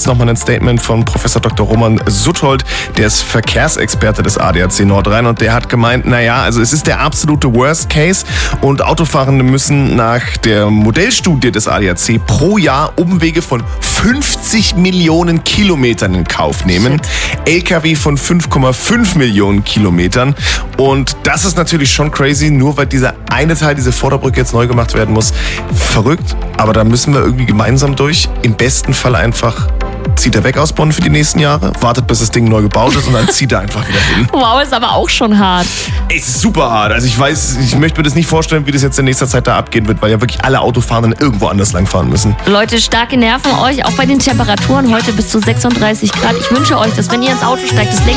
es nochmal ein Statement von Professor Dr. Roman Suthold, der ist Verkehrsexperte des ADAC Nordrhein und der hat gemeint, also es ist der absolute Worst Case und Autofahrende müssen nach der Modellstudie des ADAC pro Jahr Umwege von 50 Millionen Kilometern in Kauf nehmen. LKW von 5,5 Millionen Kilometern. Und das ist natürlich schon crazy, nur weil dieser eine Teil, diese Vorderbrücke jetzt neu gemacht werden muss. Verrückt, aber da müssen wir irgendwie gemeinsam durch. Im besten Fall einfach zieht er weg aus Bonn für die nächsten Jahre, wartet, bis das Ding neu gebaut ist und dann zieht er einfach wieder hin. Wow, ist aber auch schon hart. Es ist super hart. Also ich möchte mir das nicht vorstellen, wie das jetzt in nächster Zeit da abgehen wird, weil ja wirklich alle Autofahrenden irgendwo anders langfahren müssen. Leute, starke Nerven euch, auch bei den Temperaturen heute bis zu 36 Grad. Ich wünsche euch, dass wenn ihr ins Auto steigt, das